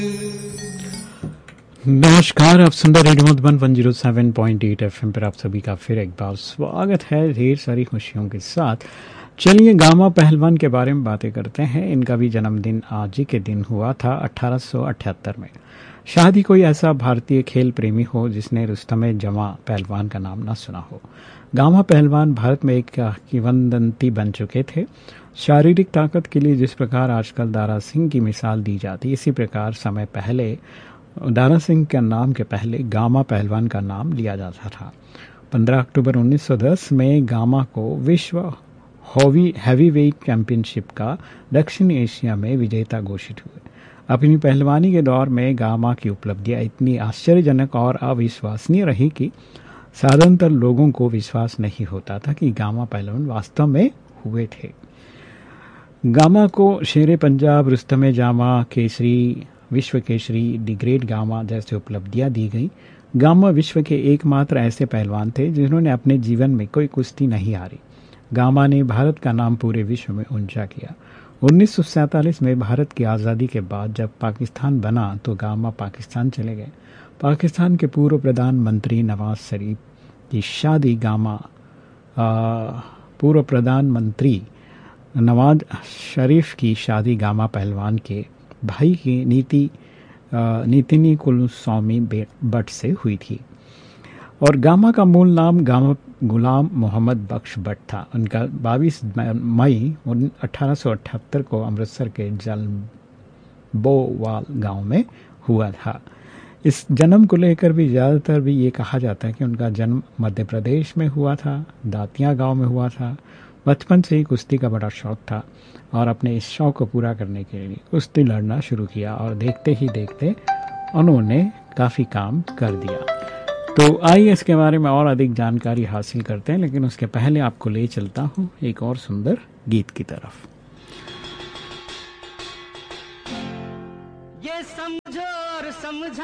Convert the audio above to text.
नमस्कार, आप सुन रहे रेडियो मधुबन 107.8 एफएम पर आप सभी का फिर एक बार स्वागत है ढेर सारी खुशियों के साथ। चलिए गामा पहलवान के बारे में बातें करते हैं। इनका भी जन्मदिन आज ही के दिन हुआ था 1878 में। शायद ही कोई ऐसा भारतीय खेल प्रेमी हो जिसने रुस्तम जमा पहलवान का नाम न सुना हो। गामा पहलवान भारत में एक किंवदंती बन चुके थे। शारीरिक ताकत के लिए जिस प्रकार आजकल दारा सिंह की मिसाल दी जाती, इसी प्रकार समय पहले दारा सिंह के नाम के पहले गामा पहलवान का नाम लिया जाता था। 15 अक्टूबर 1910 में गामा को विश्व हैवीवेट चैंपियनशिप का दक्षिण एशिया में विजेता घोषित हुए। अपनी पहलवानी के दौर में गामा की उपलब्धियां इतनी आश्चर्यजनक और अविश्वसनीय रही कि साधारणतः लोगों को विश्वास नहीं होता था कि गामा पहलवान वास्तव में हुए थे। गामा को शेरे पंजाब, रुस्तम जामा, केसरी, विश्व केसरी, दी ग्रेट गामा जैसे उपलब्धियां दी गई। गामा विश्व के एकमात्र ऐसे पहलवान थे जिन्होंने अपने जीवन में कोई कुश्ती नहीं हारी। गामा ने भारत का नाम पूरे विश्व में ऊंचा किया। 1947 में भारत की आज़ादी के बाद जब पाकिस्तान बना तो गामा पाकिस्तान चले गए। पाकिस्तान के पूर्व प्रधानमंत्री नवाज शरीफ की शादी पूर्व प्रधानमंत्री नवाज शरीफ की शादी गामा पहलवान के भाई की नीतिनी कुलस्वामी भट्ट से हुई थी। और गामा का मूल नाम गामा गुलाम मोहम्मद बख्श भट्ट था। उनका 22 मई 1878 को अमृतसर के जलबोवाल गांव में हुआ था। इस जन्म को लेकर भी ज़्यादातर भी ये कहा जाता है कि उनका जन्म मध्य प्रदेश में हुआ था, दातिया गांव में हुआ था। बचपन से ही कुश्ती का बड़ा शौक था और अपने इस शौक को पूरा करने के लिए कुश्ती लड़ना शुरू किया और देखते ही देखते उन्होंने काफ़ी काम कर दिया। तो आइए इसके बारे में और अधिक जानकारी हासिल करते हैं, लेकिन उसके पहले आपको ले चलता हूँ एक और सुंदर गीत की तरफ। ये समझो और समझा